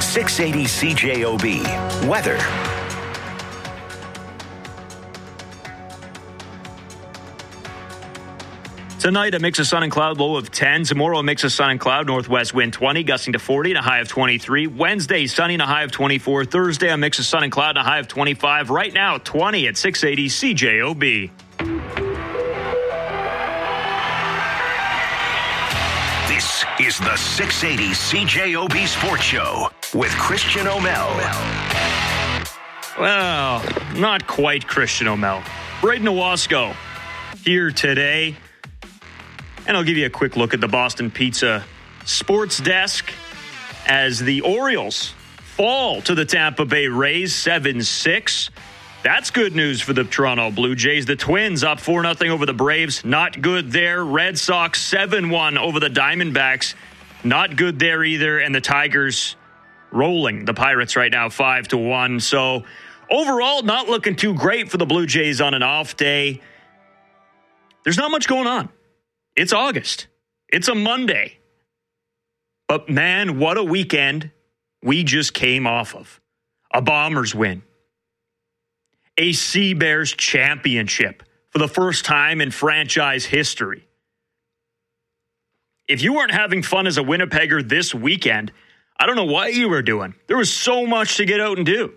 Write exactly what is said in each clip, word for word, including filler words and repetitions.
six eighty C J O B. Weather. Tonight, a mix of sun and cloud, low of ten. Tomorrow, a mix of sun and cloud, northwest wind twenty, gusting to forty, and a high of twenty-three. Wednesday, sunny and a high of twenty-four. Thursday, a mix of sun and cloud, and a high of twenty-five. Right now, twenty at six eighty C J O B. This is the six eighty C J O B Sports Show with Christian O'Mel. Well, not quite Christian O'Mel. Braden Owasco here today. And I'll give you a quick look at the Boston Pizza sports desk as the Orioles fall to the Tampa Bay Rays seven six. That's good news for the Toronto Blue Jays. The Twins up four nothing over the Braves. Not good there. Red Sox seven one over the Diamondbacks. Not good there either. And the Tigers rolling the Pirates right now five to one. So overall, not looking too great for the Blue Jays on an off day. There's not much going on. It's August. It's a Monday. But man, what a weekend we just came off of. A Bombers win. A Sea Bears championship for the first time in franchise history. If you weren't having fun as a Winnipegger this weekend, I don't know what you were doing. There was so much to get out and do.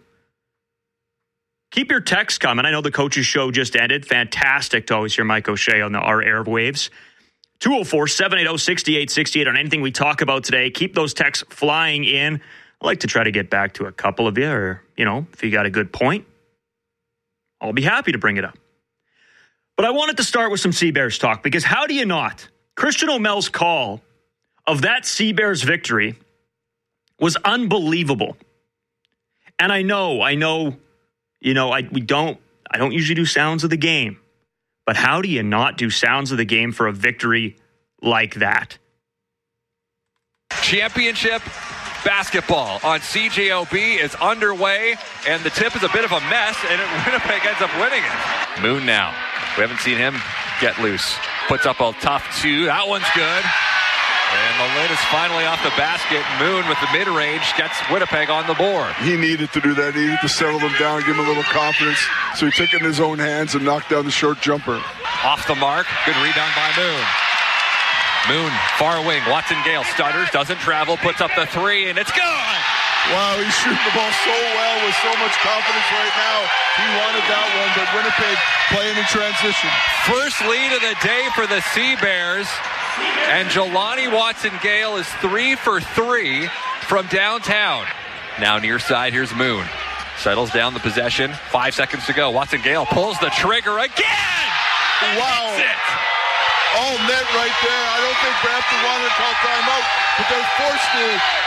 Keep your texts coming. I know the coaches show just ended. Fantastic to always hear Mike O'Shea on the, our airwaves. two oh four, seven eight oh, six eight six eight on anything we talk about today. Keep those texts flying in. I'd like to try to get back to a couple of you, or, you know, if you got a good point, I'll be happy to bring it up. But I wanted to start with some Sea Bears talk, because how do you not? Christian O'Mel's call of that Sea Bears victory was unbelievable. And I know, I know, you know, I we don't, I don't usually do sounds of the game. But how do you not do sounds of the game for a victory like that? Championship basketball on C J O B is underway, and the tip is a bit of a mess, and Winnipeg ends up winning it. Moon now. We haven't seen him get loose. Puts up a tough two. That one's good. And the lid is finally off the basket. Moon with the mid-range gets Winnipeg on the board. He needed to do that. He needed to settle them down, give him a little confidence. So he took it in his own hands and knocked down the short jumper. Off the mark. Good rebound by Moon. Moon, far wing. Watson Gale stutters, doesn't travel, puts up the three, and it's gone. Wow, he's shooting the ball so well with so much confidence right now. He wanted that one, but Winnipeg playing in transition. First lead of the day for the Sea Bears. And Jelani Watson-Gale is three for three from downtown. Now near side, here's Moon. Settles down the possession. Five seconds to go. Watson-Gale pulls the trigger again! And wow. makes it! All net right there. I don't think Brampton wanted to call timeout, but they're forced to.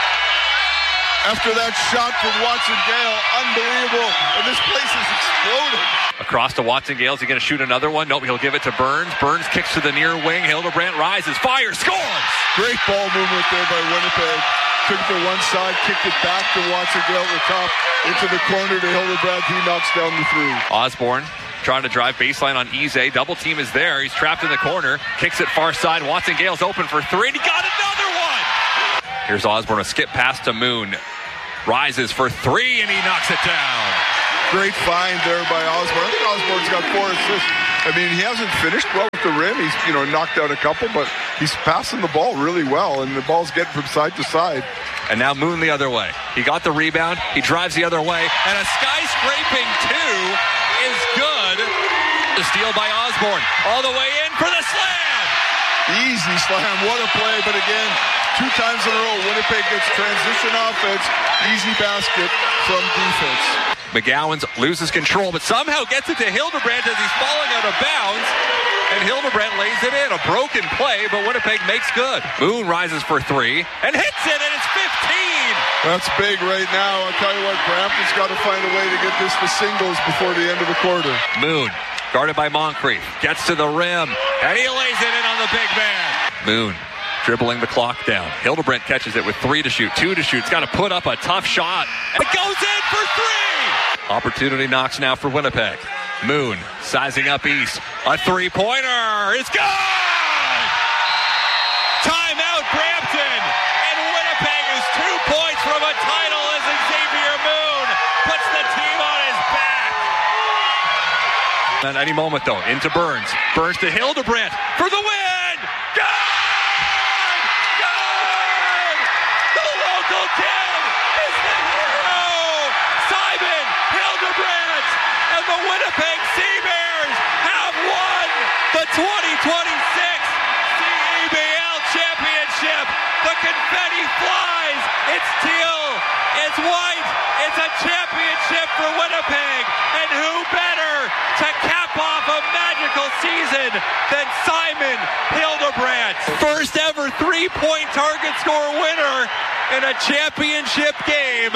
After that shot from Watson-Gale, unbelievable. And this place is exploding. Across to Watson-Gale. Is he going to shoot another one? Nope, he'll give it to Burns. Burns kicks to the near wing. Hildebrandt rises, fires, scores! Great ball movement there by Winnipeg. Took it to one side, kicked it back to Watson-Gale at the top, into the corner to Hildebrandt. He knocks down the three. Osborne trying to drive baseline on Eze. Double team is there. He's trapped in the corner. Kicks it far side. Watson-Gale's open for three, and he got another one! Here's Osborne, a skip pass to Moon. Rises for three, and he knocks it down. Great find there by Osborne. I think Osborne's got four assists. I mean, he hasn't finished well with the rim. He's, you know, knocked out a couple, but he's passing the ball really well, and the ball's getting from side to side. And now Moon the other way. He got the rebound. He drives the other way, and a skyscraping two is good. The steal by Osborne. All the way in for the slam. Easy slam. What a play. But again, two times in a row, Winnipeg gets transition offense. Easy basket from defense. McGowan loses control, but somehow gets it to Hildebrandt as he's falling out of bounds. And Hildebrandt lays it in. A broken play, but Winnipeg makes good. Moon rises for three and hits it, and it's fifteen. That's big right now. I'll tell you what, Brampton's got to find a way to get this to singles before the end of the quarter. Moon, guarded by Moncrief, gets to the rim, and he lays it in on the big man. Moon dribbling the clock down. Hildebrandt catches it with three to shoot, two to shoot. He's got to put up a tough shot. And it goes in for three! Opportunity knocks now for Winnipeg. Moon sizing up east. A three-pointer is good! Timeout Brampton! And Winnipeg is two points from a title as At any moment, though, into Burns. Burns to Hildebrandt for the win! Good! Good! The local kid is the hero! Simon Hildebrandt and the Winnipeg Sea Bears have won the twenty twenty-six C E B L Championship. The confetti flies. It's teal. It's white. It's a championship for Winnipeg. And who better to cap off a magical season than Simon Hildebrandt? First ever three-point target score winner in a championship game.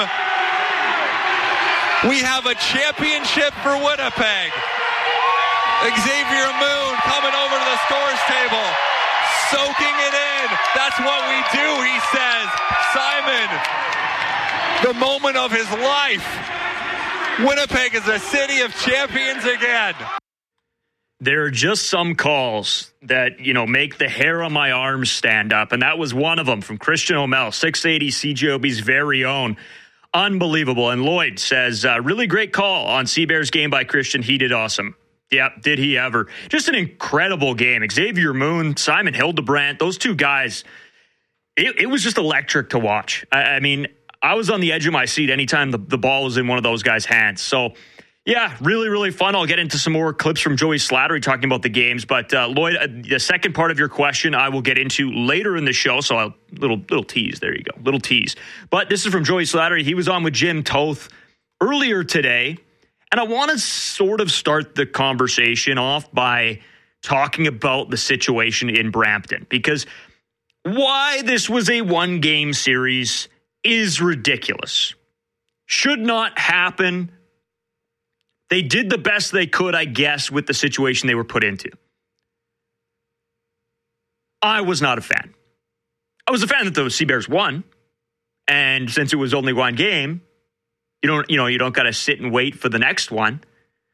We have a championship for Winnipeg. Xavier Moon coming over to the scores table, soaking it in. That's what we do, he says. Simon, the moment of his life. Winnipeg is a city of champions again. There are just some calls that, you know, make the hair on my arms stand up, and that was one of them from Christian O'Mell, six eighty C J O B's very own. Unbelievable. And Lloyd says, uh, really great call on Sea-Bears game by Christian. He did awesome. Yeah, did he ever. Just an incredible game. Xavier Moon, Simon Hildebrandt, those two guys, it, it was just electric to watch. I, I mean, I was on the edge of my seat anytime the, the ball was in one of those guys' hands. So, yeah, really, really fun. I'll get into some more clips from Joey Slattery talking about the games. But, uh, Lloyd, uh, the second part of your question I will get into later in the show. So, a little, little tease. There you go. Little tease. But this is from Joey Slattery. He was on with Jim Toth earlier today. And I want to sort of start the conversation off by talking about the situation in Brampton. Because why this was a one-game series is ridiculous. Should not happen. They did the best they could, I guess, with the situation they were put into. I was not a fan. I was a fan that the Sea Bears won. And since it was only one game, you don't, you know, you don't got to sit and wait for the next one.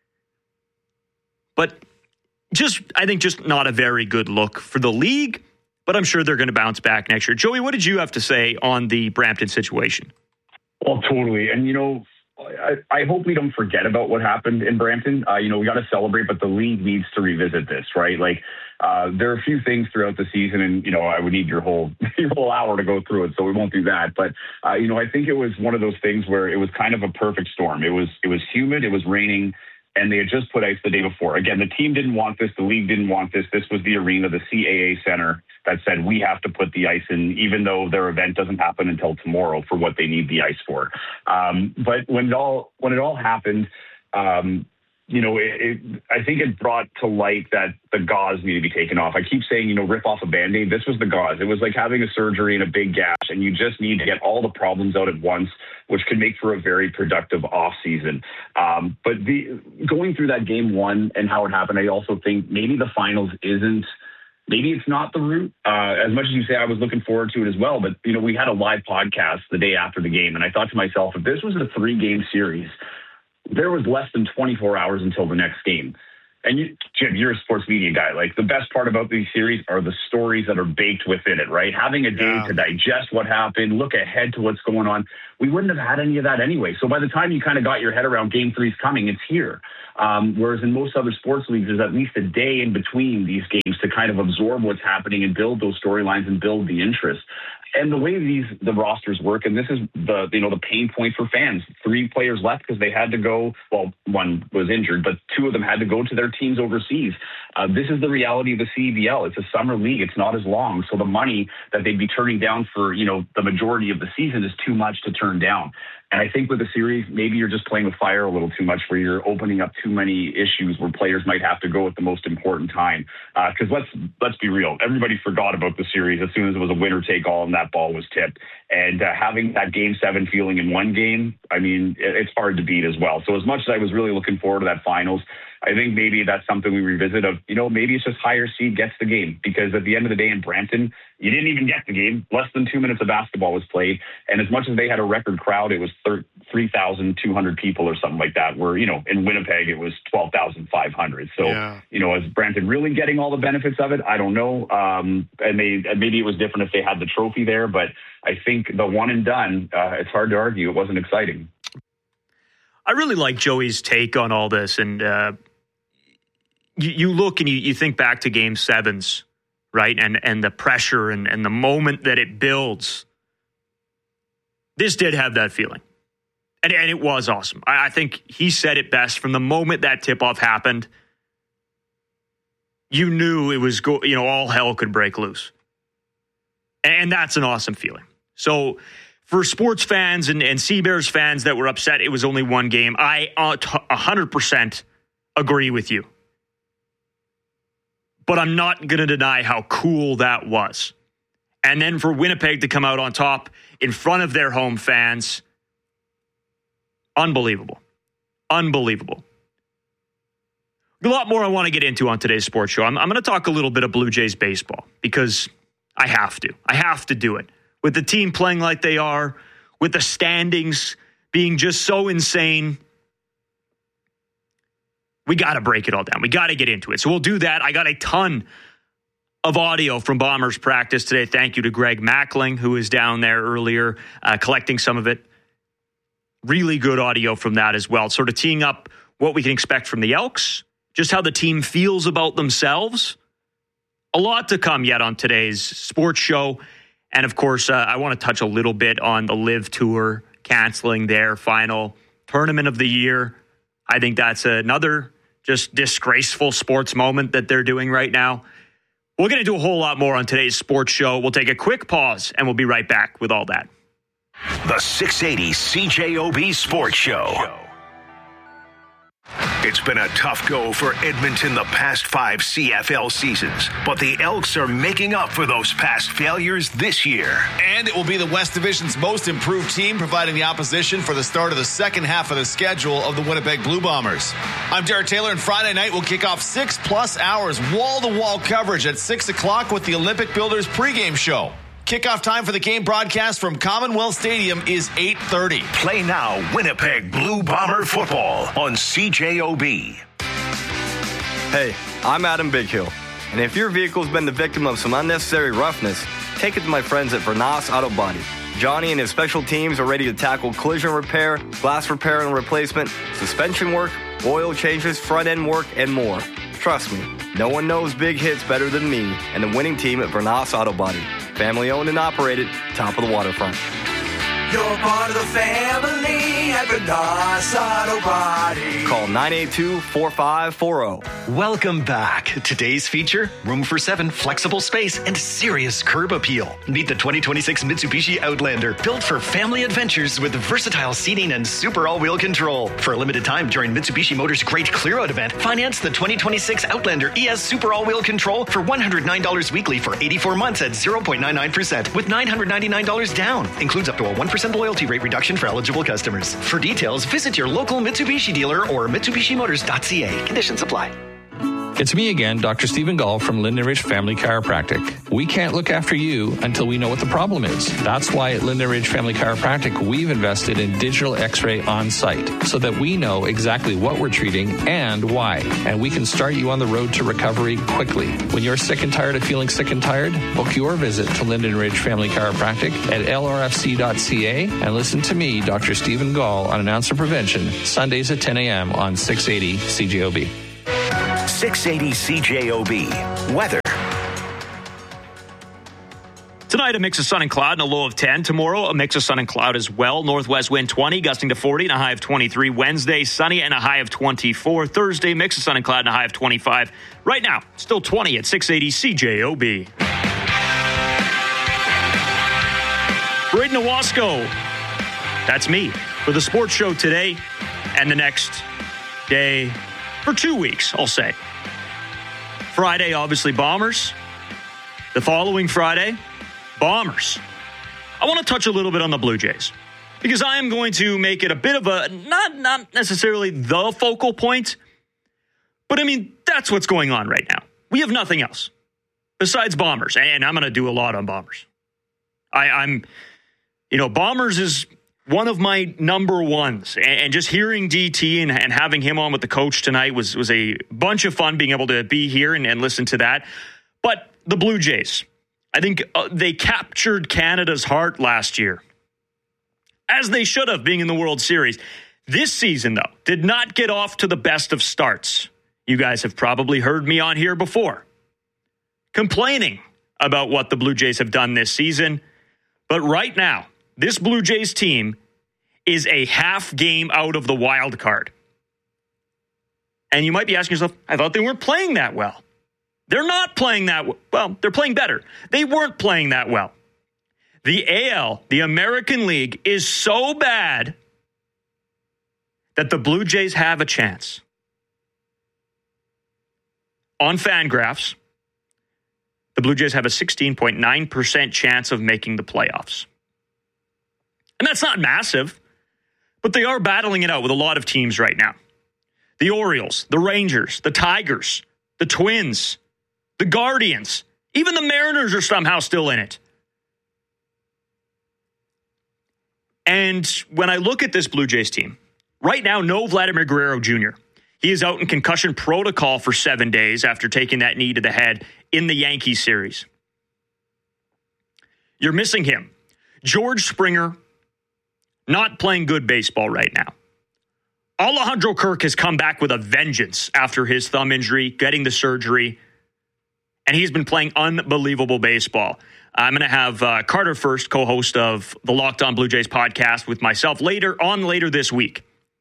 But just, I think just not a very good look for the league. But I'm sure they're going to bounce back next year. Joey, what did you have to say on the Brampton situation? Well, totally. And, you know, I, I hope we don't forget about what happened in Brampton. Uh, you know, we got to celebrate, but the league needs to revisit this, right? Like, uh, there are a few things throughout the season, and, you know, I would need your whole your whole hour to go through it, so we won't do that. But, uh, you know, I think it was one of those things where it was kind of a perfect storm. It was it was humid, it was raining, and they had just put ice the day before. Again, the team didn't want this. The league didn't want this. This was the arena, the C A A Center, that said we have to put the ice in, even though their event doesn't happen until tomorrow for what they need the ice for. Um, but when it all when it all happened, um, you know, it, it, I think it brought to light that the gauze needed to be taken off. I keep saying, you know, rip off a Band-Aid. This was the gauze. It was like having a surgery and a big gash, and you just need to get all the problems out at once, which can make for a very productive off season. Um, but the going through that game one and how it happened, I also think maybe the finals isn't, maybe it's not the route. Uh, as much as you say, I was looking forward to it as well. But, you know, we had a live podcast the day after the game, and I thought to myself, if this was a three-game series, there was less than twenty-four hours until the next game. And you, Jim, you're a sports media guy. Like, the best part about these series are the stories that are baked within it, right? Having a day yeah. to digest what happened, look ahead to what's going on. We wouldn't have had any of that anyway. So by the time you kind of got your head around game three's coming, it's here. Um, whereas in most other sports leagues, there's at least a day in between these games to kind of absorb what's happening and build those storylines and build the interest. And the way these the rosters work, and this is the you know the pain point for fans. Three players left because they had to go. Well, one was injured, but two of them had to go to their teams overseas. Uh, this is the reality of the C E B L. It's a summer league. It's not as long, so the money that they'd be turning down for you know the majority of the season is too much to turn down. And I think with the series, maybe you're just playing with fire a little too much, where you're opening up too many issues where players might have to go at the most important time. Because uh, let's let's be real, everybody forgot about the series as soon as it was a winner take all and that ball was tipped. And uh, having that game seven feeling in one game, I mean, it, it's hard to beat as well. So as much as I was really looking forward to that finals, I think maybe that's something we revisit of, you know, maybe it's just higher seed gets the game, because at the end of the day in Brampton, you didn't even get the game. Less than two minutes of basketball was played. And as much as they had a record crowd, it was three thousand two hundred people or something like that, where, you know, in Winnipeg, it was twelve thousand five hundred. So, yeah. you know, is Brampton really getting all the benefits of it? I don't know. Um, and they, maybe it was different if they had the trophy there, but I think the one and done, uh, it's hard to argue. It wasn't exciting. I really like Joey's take on all this. And, uh, you, you look and you, you think back to game sevens, right? And and the pressure and, and the moment that it builds. This did have that feeling. And, and it was awesome. I, I think he said it best. From the moment that tip-off happened, you knew it was, go, you know, all hell could break loose. And, and that's an awesome feeling. So for sports fans and, and Sea Bears fans that were upset it was only one game, I uh, t- one hundred percent agree with you. But I'm not going to deny how cool that was. And then for Winnipeg to come out on top in front of their home fans, unbelievable. Unbelievable. A lot more I want to get into on today's sports show. I'm, I'm going to talk a little bit of Blue Jays baseball because I have to. I have to do it. With the team playing like they are, with the standings being just so insane, we got to break it all down. We got to get into it. So we'll do that. I got a ton of audio from Bombers practice today. Thank you to Greg Mackling, who was down there earlier, uh, collecting some of it. Really good audio from that as well. Sort of teeing up what we can expect from the Elks, just how the team feels about themselves. A lot to come yet on today's sports show. And of course, uh, I want to touch a little bit on the Live Tour canceling their final tournament of the year. I think that's another just disgraceful sports moment that they're doing right now. We're going to do a whole lot more on today's sports show. We'll take a quick pause, and we'll be right back with all that. The six eighty C J O B Sports Show. It's been a tough go for Edmonton the past five C F L seasons, but the Elks are making up for those past failures this year. And it will be the West Division's most improved team, providing the opposition for the start of the second half of the schedule of the Winnipeg Blue Bombers. I'm Derek Taylor, and Friday night will kick off six plus hours wall-to-wall coverage at six o'clock with the Olympic Builders pregame show. Kickoff time for the game broadcast from Commonwealth Stadium is eight thirty. Play now Winnipeg Blue Bomber football on C J O B. Hey, I'm Adam Bighill, and if your vehicle's been the victim of some unnecessary roughness, take it to my friends at Vernas Auto Body. Johnny and his special teams are ready to tackle collision repair, glass repair and replacement, suspension work, oil changes, front-end work, and more. Trust me, no one knows big hits better than me and the winning team at Vernas Auto Body. Family owned and operated, top of the waterfront. You're part of the family at Vernas Auto Body. Call nine eight two, four five four zero. Welcome back. Today's feature, room for seven, flexible space, and serious curb appeal. Meet the twenty twenty-six Mitsubishi Outlander, built for family adventures with versatile seating and super all-wheel control. For a limited time during Mitsubishi Motors' Great Clear-Out event, finance the twenty twenty-six Outlander E S Super All-Wheel Control for one hundred nine dollars weekly for eighty-four months at zero point nine nine percent with nine hundred ninety-nine dollars down. Includes up to a one percent loyalty rate reduction for eligible customers. For details, visit your local Mitsubishi dealer or Mitsubishi Motors dot C A. Conditions apply. It's me again, Doctor Stephen Gall from Linden Ridge Family Chiropractic. We can't look after you until we know what the problem is. That's why at Linden Ridge Family Chiropractic, we've invested in digital x-ray on site so that we know exactly what we're treating and why. And we can start you on the road to recovery quickly. When you're sick and tired of feeling sick and tired, book your visit to Linden Ridge Family Chiropractic at L R F C dot C A and listen to me, Doctor Stephen Gall, on Announcer Prevention, Sundays at ten a.m. on six eighty C J O B. six eighty C J O B. Weather. Tonight, a mix of sun and cloud and a low of ten. Tomorrow, a mix of sun and cloud as well. Northwest wind twenty, gusting to forty and a high of twenty-three. Wednesday, sunny and a high of twenty-four. Thursday, mix of sun and cloud and a high of twenty-five. Right now, still twenty at six eighty C J O B. Braden Owasco, that's me, for the sports show today and the next day for two weeks, I'll say. Friday, obviously, Bombers. The following Friday, Bombers. I want to touch a little bit on the Blue Jays because I am going to make it a bit of a, not, not necessarily the focal point, but I mean, that's what's going on right now. We have nothing else besides Bombers, and I'm going to do a lot on Bombers. I, I'm, you know, Bombers is one of my number ones, and just hearing D T and, and having him on with the coach tonight was, was a bunch of fun being able to be here and, and listen to that. But the Blue Jays, I think uh, they captured Canada's heart last year, as they should have, being in the World Series. This season, though, did not get off to the best of starts. You guys have probably heard me on here before, complaining about what the Blue Jays have done this season. But right now, this Blue Jays team is a half game out of the wild card. And you might be asking yourself, I thought they weren't playing that well. They're not playing that well. Well, they're playing better. They weren't playing that well. The A L, the American League, is so bad that the Blue Jays have a chance. On Fangraphs, the Blue Jays have a sixteen point nine percent chance of making the playoffs. And that's not massive, but they are battling it out with a lot of teams right now. The Orioles, the Rangers, the Tigers, the Twins, the Guardians, even the Mariners are somehow still in it. And when I look at this Blue Jays team, right now, no Vladimir Guerrero Junior He is out in concussion protocol for seven days after taking that knee to the head in the Yankees series. You're missing him. George Springer, not playing good baseball right now. Alejandro Kirk has come back with a vengeance after his thumb injury, getting the surgery, and he's been playing unbelievable baseball. I'm going to have uh, Carter First, co-host of the Locked On Blue Jays podcast, with myself later on later this week.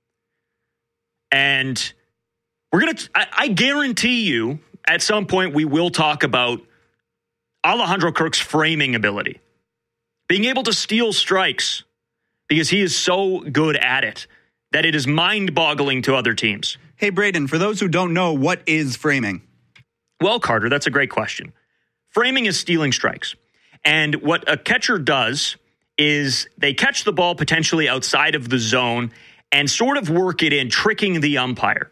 And we're going to, I guarantee you, at some point we will talk about Alejandro Kirk's framing ability, being able to steal strikes, because he is so good at it that it is mind-boggling to other teams. Hey, Braden, for those who don't know, what is framing? Well, Carter, that's a great question. Framing is stealing strikes. And what a catcher does is they catch the ball potentially outside of the zone and sort of work it in, tricking the umpire.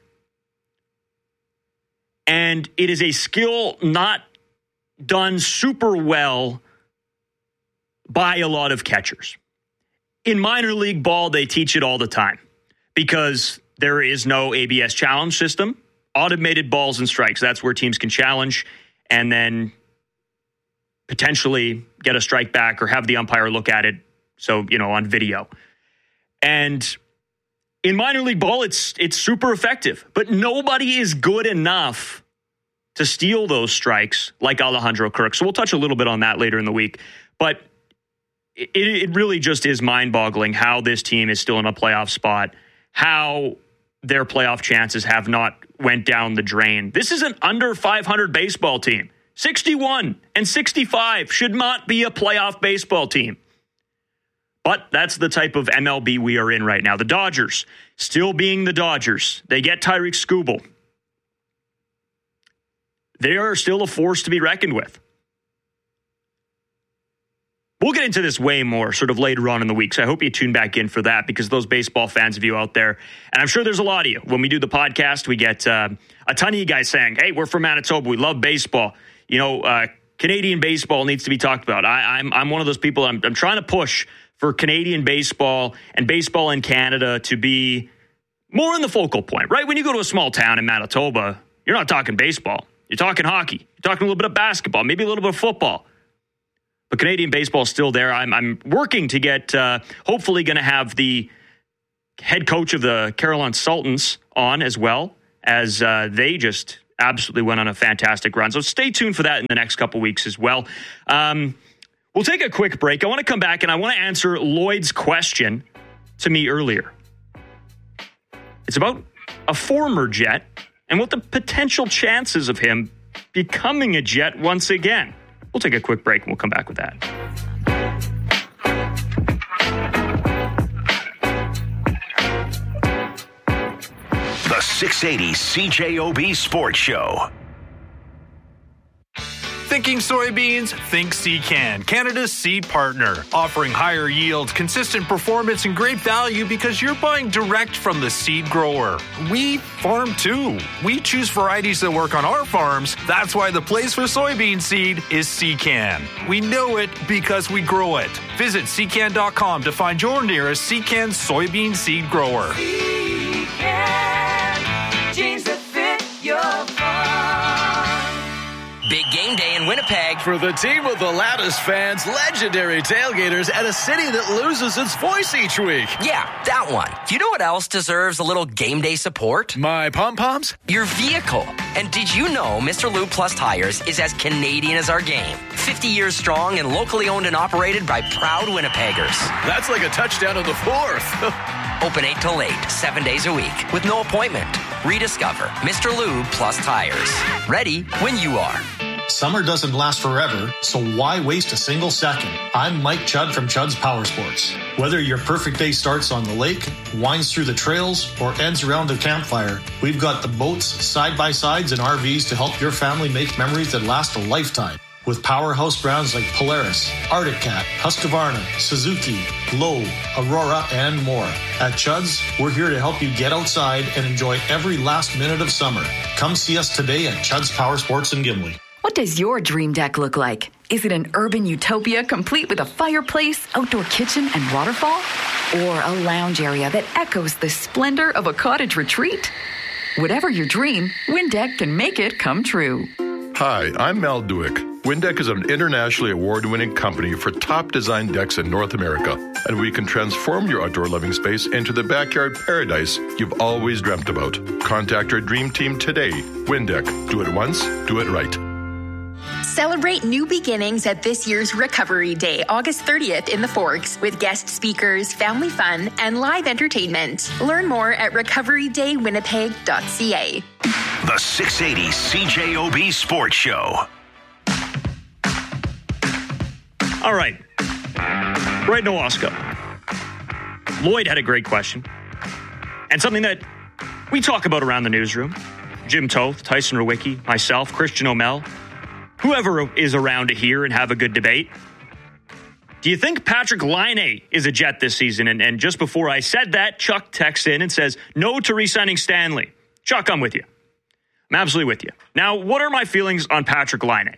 And it is a skill not done super well by a lot of catchers. In minor league ball, they teach it all the time because there is no A B S challenge system. Automated balls and strikes, that's where teams can challenge and then potentially get a strike back or have the umpire look at it, so, you know, on video. And in minor league ball, it's it's super effective, but nobody is good enough to steal those strikes like Alejandro Kirk. So we'll touch a little bit on that later in the week. But it, it really just is mind-boggling how this team is still in a playoff spot, how their playoff chances have not went down the drain. This is an under five hundred baseball team. sixty-one and sixty-five should not be a playoff baseball team. But that's the type of M L B we are in right now. The Dodgers, still being the Dodgers. They get Tyreek Skubal. They are still a force to be reckoned with. We'll get into this way more sort of later on in the week, so I hope you tune back in for that, because those baseball fans of you out there, and I'm sure there's a lot of you, when we do the podcast, we get uh, a ton of you guys saying, hey, we're from Manitoba, we love baseball. You know, uh, Canadian baseball needs to be talked about. I, I'm I'm one of those people, I'm, I'm trying to push for Canadian baseball and baseball in Canada to be more in the focal point, right? When you go to a small town in Manitoba, you're not talking baseball. You're talking hockey. You're talking a little bit of basketball, maybe a little bit of football. But Canadian baseball is still there. I'm, I'm working to get, uh, hopefully going to have the head coach of the Carolina Sultans on as well, as uh, they just absolutely went on a fantastic run. So stay tuned for that in the next couple weeks as well. Um, we'll take a quick break. I want to come back and I want to answer Lloyd's question to me earlier. It's about a former Jet and what the potential chances of him becoming a Jet once again. We'll take a quick break and we'll come back with that. The six eighty C J O B Sports Show. Thinking soybeans? Think Secan, Canada's seed partner. Offering higher yields, consistent performance, and great value because you're buying direct from the seed grower. We farm too. We choose varieties that work on our farms. That's why the place for soybean seed is Secan. We know it because we grow it. Visit secan dot com to find your nearest Secan soybean seed grower. Secan, genes that fit your farm. Big game day in Winnipeg Winnipeg. For the team of the loudest fans, legendary tailgaters, and a city that loses its voice each week. Yeah, that one. You know what else deserves a little game day support? My pom-poms? Your vehicle. And did you know Mister Lube Plus Tires is as Canadian as our game? fifty years strong and locally owned and operated by proud Winnipeggers. That's like a touchdown in the fourth. Open eight till eight, seven days a week, with no appointment. Rediscover Mister Lube Plus Tires. Ready when you are. Summer doesn't last forever, so why waste a single second? I'm Mike Chudd from Chudd's Power Sports. Whether your perfect day starts on the lake, winds through the trails, or ends around a campfire, we've got the boats, side-by-sides, and R Vs to help your family make memories that last a lifetime. With powerhouse brands like Polaris, Arctic Cat, Husqvarna, Suzuki, Lowe, Aurora, and more. At Chudd's, we're here to help you get outside and enjoy every last minute of summer. Come see us today at Chudd's Power Sports in Gimli. What does your dream deck look like? Is it an urban utopia complete with a fireplace, outdoor kitchen, and waterfall? Or a lounge area that echoes the splendor of a cottage retreat? Whatever your dream, Windeck can make it come true. Hi, I'm Mal Duick. Windeck is an internationally award-winning company for top design decks in North America, and we can transform your outdoor living space into the backyard paradise you've always dreamt about. Contact our dream team today. Windeck. Do it once, do it right. Celebrate new beginnings at this year's Recovery Day, August thirtieth in the Forks, with guest speakers, family fun, and live entertainment. Learn more at recovery day winnipeg dot c a. The six eighty C J O B Sports Show. All right. Right, Nowasco. Lloyd had a great question. And something that we talk about around the newsroom. Jim Toth, Tyson Rowicki, myself, Christian O'Mell, whoever is around to hear and have a good debate. Do you think Patrick Laine is a Jet this season? And, and just before I said that, Chuck texts in and says, no to re-signing Stanley. Chuck, I'm with you. I'm absolutely with you. Now, what are my feelings on Patrick Laine?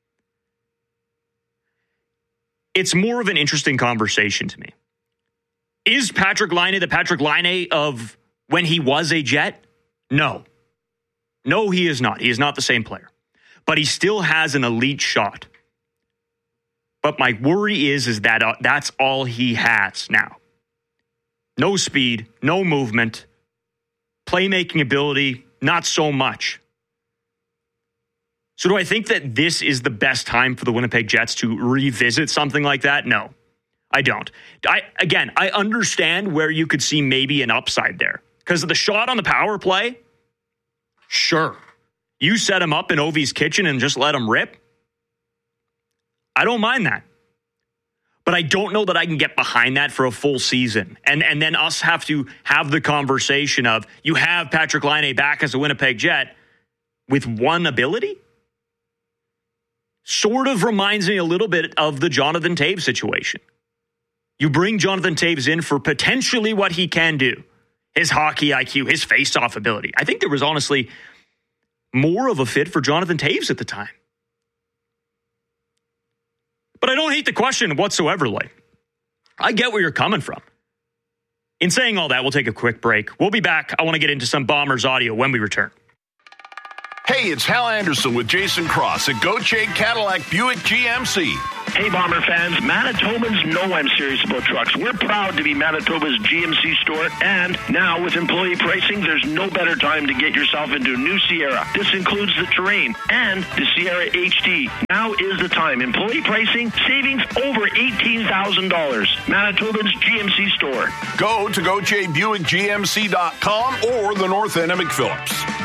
It's more of an interesting conversation to me. Is Patrick Laine the Patrick Laine of when he was a Jet? No. No, he is not. He is not the same player. But he still has an elite shot. But my worry is, is that uh, that's all he has now. No speed, no movement, playmaking ability, not so much. So do I think that this is the best time for the Winnipeg Jets to revisit something like that? No, I don't. I again, I understand where you could see maybe an upside there. Because of the shot on the power play, sure. You set him up in Ovi's kitchen and just let him rip. I don't mind that. But I don't know that I can get behind that for a full season. And and then us have to have the conversation of, you have Patrick Laine back as a Winnipeg Jet with one ability? Sort of reminds me a little bit of the Jonathan Toews situation. You bring Jonathan Toews in for potentially what he can do. His hockey I Q, his face-off ability. I think there was honestly more of a fit for Jonathan Toews at the time. But I don't hate the question whatsoever, like. I get where you're coming from. In saying all that, we'll take a quick break. We'll be back. I want to get into some Bombers audio when we return. Hey, it's Hal Anderson with Jason Cross at Gauthier Cadillac Buick G M C. Hey, Bomber fans, Manitobans know I'm serious about trucks. We're proud to be Manitoba's G M C store, and now with employee pricing, there's no better time to get yourself into a new Sierra. This includes the Terrain and the Sierra H D. Now is the time. Employee pricing, savings over eighteen thousand dollars. Manitoba's G M C store. Go to Gauthier Buick G M C dot com or the North End of McPhillips.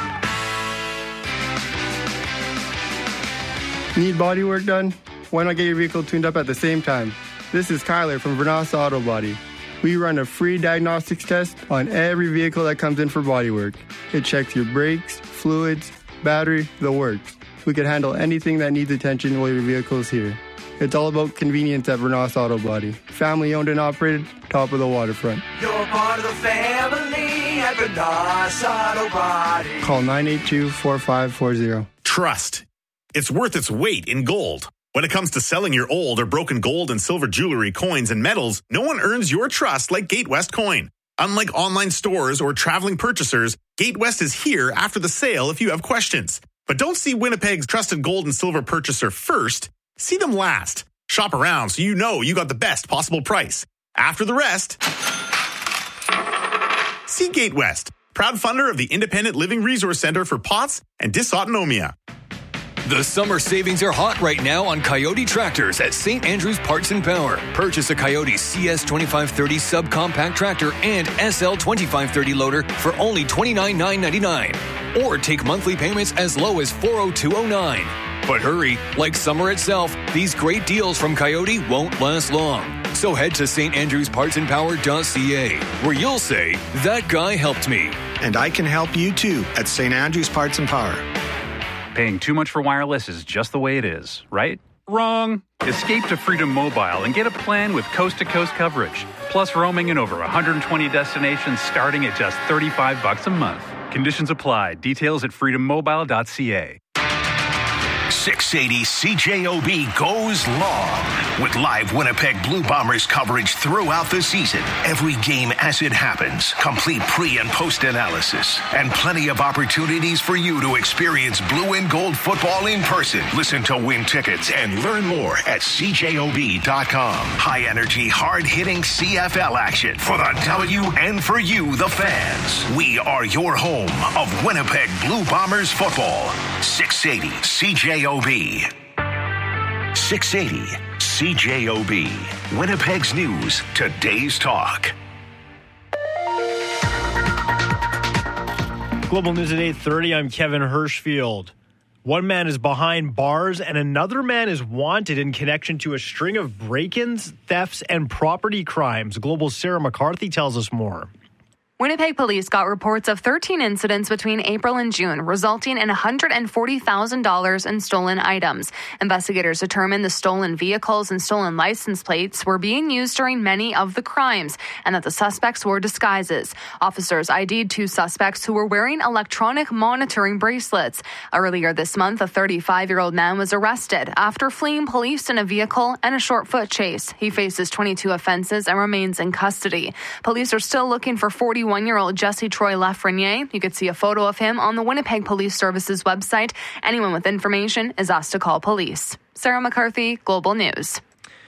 Need body work done? Why not get your vehicle tuned up at the same time? This is Kyler from Vernas Auto Body. We run a free diagnostics test on every vehicle that comes in for body work. It checks your brakes, fluids, battery, the works. We can handle anything that needs attention while your vehicle is here. It's all about convenience at Vernas Auto Body. Family owned and operated, top of the waterfront. You're part of the family at Vernas Auto Body. Call nine eight two, four five four zero. Trust. It's worth its weight in gold. When it comes to selling your old or broken gold and silver jewelry, coins, and metals, no one earns your trust like Gatewest Coin. Unlike online stores or traveling purchasers, Gatewest is here after the sale if you have questions. But don't see Winnipeg's trusted gold and silver purchaser first. See them last. Shop around so you know you got the best possible price. After the rest, see Gate West, proud funder of the Independent Living Resource Center for P O T S and Dysautonomia. The summer savings are hot right now on Coyote tractors at Saint Andrews Parts and Power. Purchase a Coyote C S twenty-five thirty subcompact tractor and S L twenty-five thirty loader for only twenty-nine thousand nine hundred ninety-nine dollars. Or take monthly payments as low as four thousand two hundred nine dollars. But hurry, like summer itself, these great deals from Coyote won't last long. So head to S T Andrews Parts and Power dot C A, where you'll say, that guy helped me. And I can help you too at Saint Andrews Parts and Power. Paying too much for wireless is just the way it is, right? Wrong. Escape to Freedom Mobile and get a plan with coast-to-coast coverage, plus roaming in over one hundred twenty destinations starting at just thirty-five bucks a month. Conditions apply. Details at freedom mobile dot c a. six eighty C J O B goes long with live Winnipeg Blue Bombers coverage throughout the season. Every game as it happens, complete pre- and post-analysis, and plenty of opportunities for you to experience blue and gold football in person. Listen to win tickets and learn more at c j o b dot com. High-energy, hard-hitting C F L action for the W and for you, the fans. We are your home of Winnipeg Blue Bombers football. six eighty C J O B. six eighty C J O B. Winnipeg's news, today's talk. Global News at eight thirty. I'm Kevin Hirschfield. One man is behind bars and another man is wanted in connection to a string of break-ins, thefts, and property crimes. Global's Sarah McCarthy tells us more. Winnipeg police got reports of thirteen incidents between April and June, resulting in one hundred forty thousand dollars in stolen items. Investigators determined the stolen vehicles and stolen license plates were being used during many of the crimes and that the suspects were disguises. Officers I D'd two suspects who were wearing electronic monitoring bracelets. Earlier this month, a thirty-five-year-old man was arrested after fleeing police in a vehicle and a short foot chase. He faces twenty-two offenses and remains in custody. Police are still looking for forty-one-year-old Jesse Troy Lafreniere. You could see a photo of him on the Winnipeg Police Services website. Anyone with information is asked to call police. Sarah McCarthy, Global News.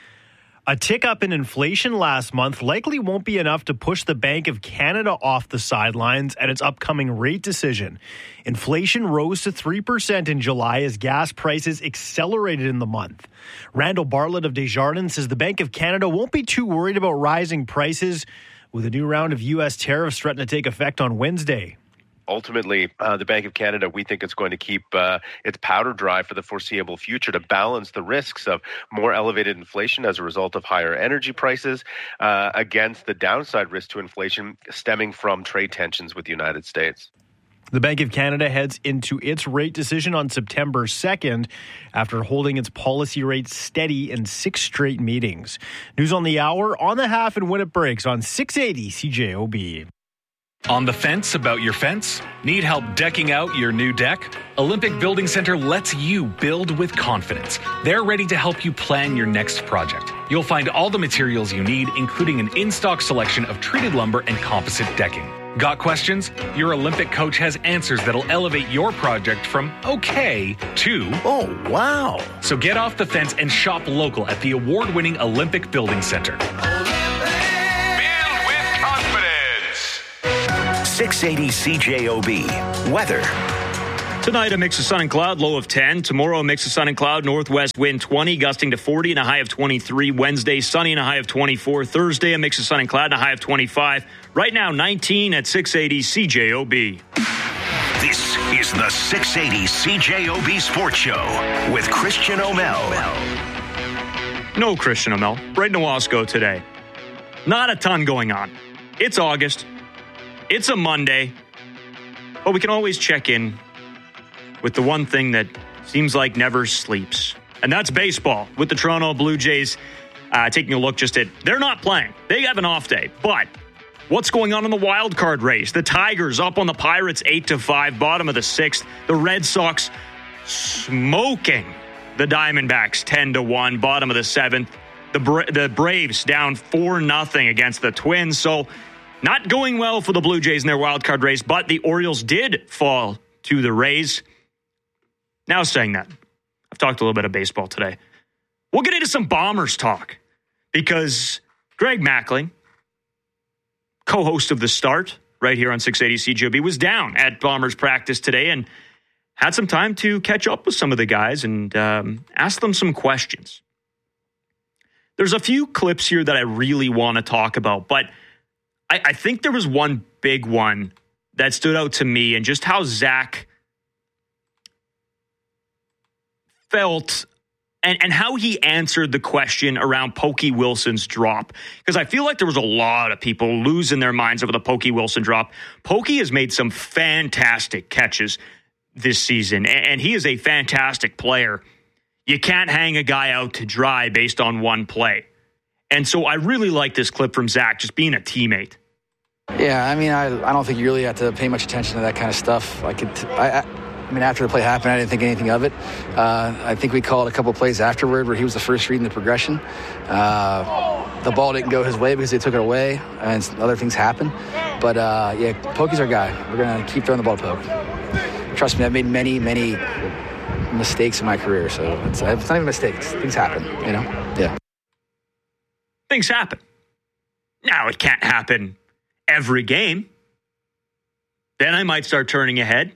A tick up in inflation last month likely won't be enough to push the Bank of Canada off the sidelines at its upcoming rate decision. Inflation rose to three percent in July as gas prices accelerated in the month. Randall Bartlett of Desjardins says the Bank of Canada won't be too worried about rising prices with a new round of U S tariffs threatening to take effect on Wednesday. Ultimately, uh, the Bank of Canada, we think it's going to keep uh, its powder dry for the foreseeable future to balance the risks of more elevated inflation as a result of higher energy prices uh, against the downside risk to inflation stemming from trade tensions with the United States. The Bank of Canada heads into its rate decision on September second after holding its policy rate steady in six straight meetings. News on the hour, on the half, and when it breaks on six eighty C J O B. On the fence about your fence? Need help decking out your new deck? Olympic Building Center lets you build with confidence. They're ready to help you plan your next project. You'll find all the materials you need, including an in-stock selection of treated lumber and composite decking. Got questions? Your Olympic coach has answers that'll elevate your project from okay to oh, wow. So get off the fence and shop local at the award-winning Olympic Building Center. six eighty C J O B. Weather. Tonight, a mix of sun and cloud, low of ten. Tomorrow, a mix of sun and cloud, northwest wind twenty, gusting to forty, and a high of twenty-three. Wednesday, sunny and a high of twenty-four. Thursday, a mix of sun and cloud, and a high of twenty-five. Right now, nineteen at six eighty C J O B. This is the six eighty C J O B Sports Show with Christian O'Mel. No Christian O'Mel. Braden Owasco today. Not a ton going on. It's August. It's a Monday, but we can always check in with the one thing that seems like never sleeps, and that's baseball, with the Toronto Blue Jays uh, taking a look just at, they're not playing. They have an off day, but what's going on in the wild card race? The Tigers up on the Pirates eight to five, bottom of the sixth. The Red Sox smoking the Diamondbacks ten to one, bottom of the seventh. The, Bra- the Braves down four nothing against the Twins, so not going well for the Blue Jays in their wild card race, but the Orioles did fall to the Rays. Now saying that, I've talked a little bit of baseball today. We'll get into some Bombers talk because Greg Mackling, co-host of The Start right here on six eighty C J O B, was down at Bombers practice today and had some time to catch up with some of the guys and um, ask them some questions. There's a few clips here that I really want to talk about, but I, I think there was one big one that stood out to me and just how Zach felt and, and how he answered the question around Pokey Wilson's drop. Because I feel like there was a lot of people losing their minds over the Pokey Wilson drop. Pokey has made some fantastic catches this season, and he is a fantastic player. You can't hang a guy out to dry based on one play. And so I really like this clip from Zach, just being a teammate. Yeah, I mean, I I don't think you really have to pay much attention to that kind of stuff. I could, I, I, I mean, after the play happened, I didn't think anything of it. Uh, I think we called a couple plays afterward where he was the first reading the progression. Uh, the ball didn't go his way because they took it away, and other things happened. But uh, yeah, Pokey's our guy. We're gonna keep throwing the ball to Poke. Trust me, I've made many, many mistakes in my career, so it's, it's not even mistakes. Things happen, you know? Yeah. Things happen. Now, it can't happen every game. Then I might start turning ahead.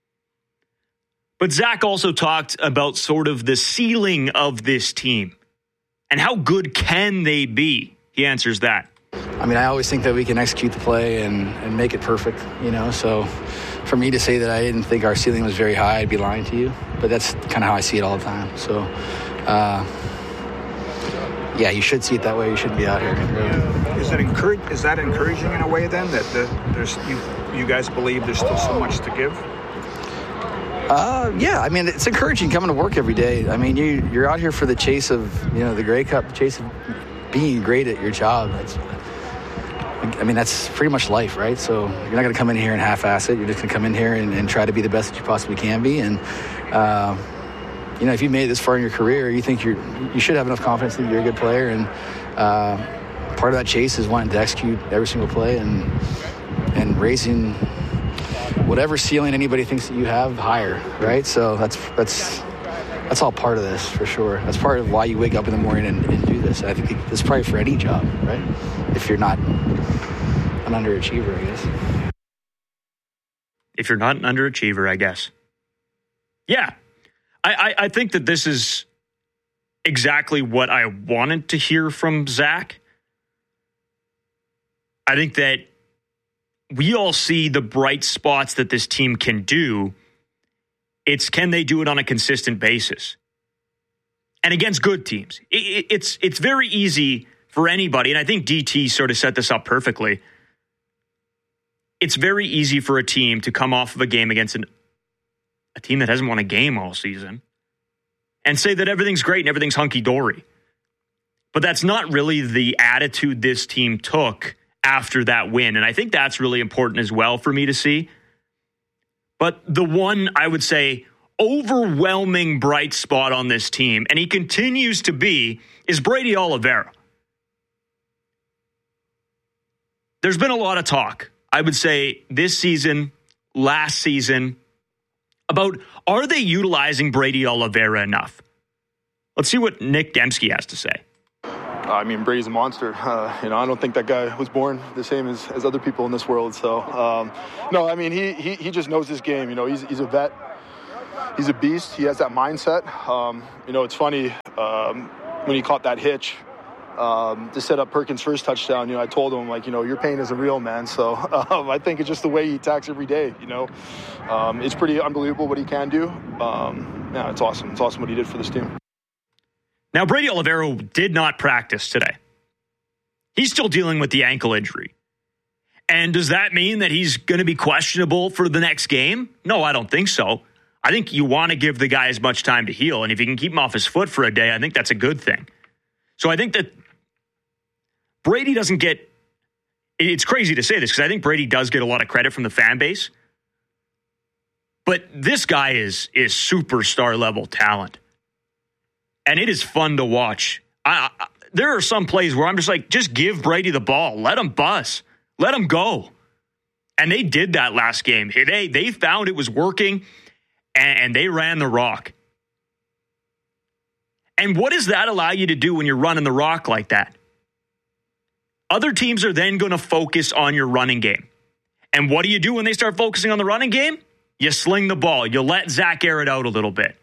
But Zach also talked about sort of the ceiling of this team and how good can they be. He answers that. I mean, I always think that we can execute the play and, and make it perfect, you know, so for me to say that I didn't think our ceiling was very high, I'd be lying to you. But that's kind of how I see it all the time. So, uh, yeah, you should see it that way. You shouldn't be out here. Really. Is that encourage? Is that encouraging in a way then that the, there's you you guys believe there's still so much to give? Uh, yeah, I mean, it's encouraging coming to work every day. I mean, you you're out here for the chase of you know the Grey Cup, the chase of being great at your job. That's, I mean, that's pretty much life, right? So you're not going to come in here and half-ass it. You're just going to come in here and, and try to be the best that you possibly can be. And, uh, you know, if you made it this far in your career, you think you're, you should have enough confidence that you're a good player. And uh, part of that chase is wanting to execute every single play and and raising whatever ceiling anybody thinks that you have higher, right? So that's that's that's all part of this for sure. That's part of why you wake up in the morning and, and do this. I think it's probably for any job, right? If you're not an underachiever, I guess. If you're not an underachiever, I guess. Yeah. I, I, I think that this is exactly what I wanted to hear from Zach. I think that we all see the bright spots that this team can do. It's can they do it on a consistent basis? And against good teams. It, it, it's it's very easy for anybody, and I think D T sort of set this up perfectly. It's very easy for a team to come off of a game against an, a team that hasn't won a game all season and say that everything's great and everything's hunky-dory. But that's not really the attitude this team took after that win. And I think that's really important as well for me to see. But the one, I would say, overwhelming bright spot on this team, and he continues to be, is Brady Oliveira. There's been a lot of talk, I would say, this season, last season, about are they utilizing Brady Oliveira enough? Let's see what Nick Dembski has to say. I mean, Brady's a monster. Uh, you know, I don't think that guy was born the same as, as other people in this world. So, um, no, I mean, he, he he just knows this game. You know, he's he's a vet. He's a beast. He has that mindset. Um, you know, it's funny um, when he caught that hitch um, to set up Perkins' first touchdown. You know, I told him, like, you know, your pain isn't real, man. So um, I think it's just the way he attacks every day. You know, um, it's pretty unbelievable what he can do. Um, yeah, it's awesome. It's awesome what he did for this team. Now, Brady Oliveira did not practice today. He's still dealing with the ankle injury. And does that mean that he's going to be questionable for the next game? No, I don't think so. I think you want to give the guy as much time to heal. And if you can keep him off his foot for a day, I think that's a good thing. So I think that Brady doesn't get, it's crazy to say this because I think Brady does get a lot of credit from the fan base. But this guy is is superstar level talent. And it is fun to watch. I, I, there are some plays where I'm just like, just give Brady the ball. Let him buzz. Let him go. And they did that last game. They, they found it was working. and, and they ran the rock. And what does that allow you to do when you're running the rock like that? Other teams are then going to focus on your running game. And what do you do when they start focusing on the running game? You sling the ball. You let Zach air it out a little bit.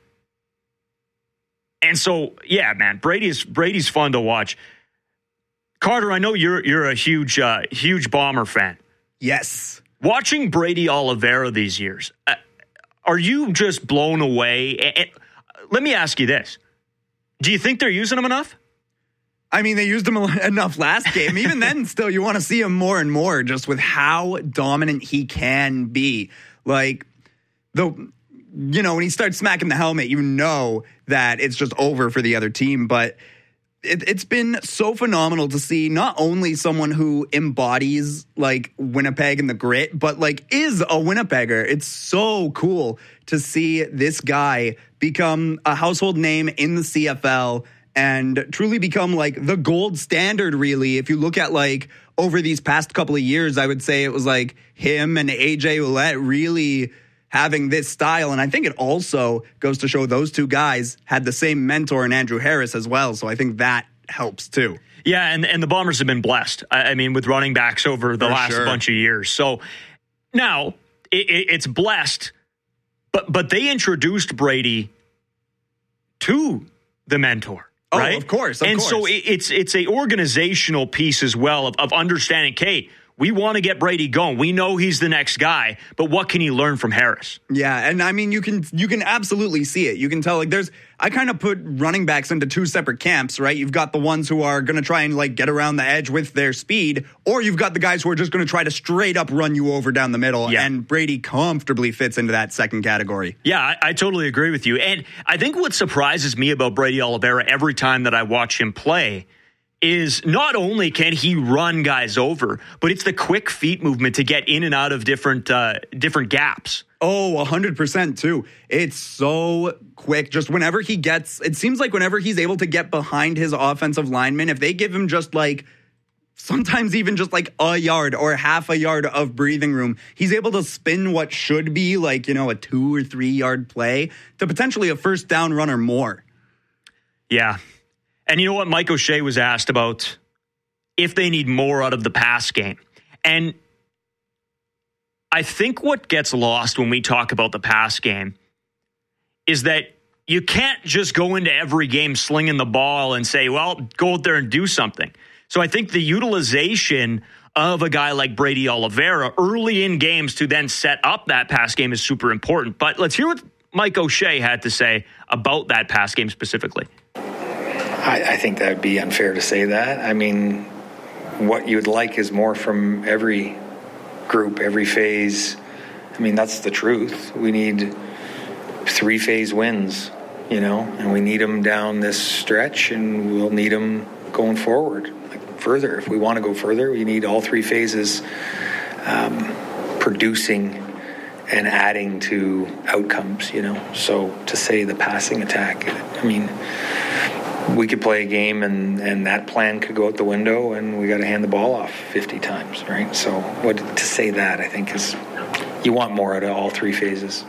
And so, yeah, man, Brady's Brady's fun to watch. Carter, I know you're you're a huge uh, huge Bomber fan. Yes. Watching Brady Oliveira these years, uh, are you just blown away? And, and, let me ask you this. Do you think they're using him enough? I mean, they used him enough last game. Even then, still, you want to see him more and more just with how dominant he can be. Like, the, you know, when he starts smacking the helmet, you know that it's just over for the other team. But it, it's been so phenomenal to see not only someone who embodies, like, Winnipeg and the grit, but, like, is a Winnipegger. It's so cool to see this guy become a household name in the C F L and truly become like the gold standard, really. If you look at like over these past couple of years, I would say it was like him and A J Ouellette really having this style. And I think it also goes to show those two guys had the same mentor in Andrew Harris as well. So I think that helps too. Yeah, and, and the Bombers have been blessed, I, I mean, with running backs over the For last sure. bunch of years. So now it, it, it's blessed, but but they introduced Brady to the mentor. Oh, right? of course, of and course. so it, it's it's a organizational piece as well of, of understanding, Kate, we want to get Brady going. We know he's the next guy, but what can he learn from Harris? Yeah, and I mean, you can you can absolutely see it. You can tell, like, there's, I kind of put running backs into two separate camps, right? You've got the ones who are going to try and, like, get around the edge with their speed, or you've got the guys who are just going to try to straight up run you over down the middle, Yeah. and Brady comfortably fits into that second category. Yeah, I, I totally agree with you. And I think what surprises me about Brady Oliveira every time that I watch him play is not only can he run guys over, but it's the quick feet movement to get in and out of different uh, different gaps. Oh, one hundred percent too. It's so quick. Just whenever he gets, it seems like whenever he's able to get behind his offensive lineman, if they give him just like, sometimes even just like a yard or half a yard of breathing room, he's able to spin what should be like, you know, a two or three yard play to potentially a first down run or more. Yeah. And you know what? Mike O'Shea was asked about if they need more out of the pass game. And I think what gets lost when we talk about the pass game is that you can't just go into every game slinging the ball and say, well, go out there and do something. So I think the utilization of a guy like Brady Oliveira early in games to then set up that pass game is super important. But let's hear what Mike O'Shea had to say about that pass game specifically. I, I think that would be unfair to say that. I mean, what you would like is more from every group, every phase. I mean, that's the truth. We need three phase wins, you know, and we need them down this stretch, and we'll need them going forward, like further. If we want to go further, we need all three phases um, producing and adding to outcomes, you know. So to say the passing attack, I mean, we could play a game and, and that plan could go out the window and we got to hand the ball off fifty times, right? So what to say that, I think, is you want more out of all three phases.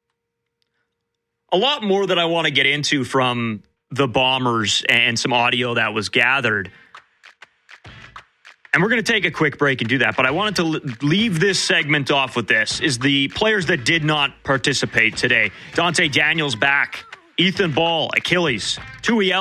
A lot more that I want to get into from the Bombers and some audio that was gathered. And we're going to take a quick break and do that. But I wanted to leave this segment off with this, is the players that did not participate today. Dante Daniels back. Ethan Ball, Achilles. Tui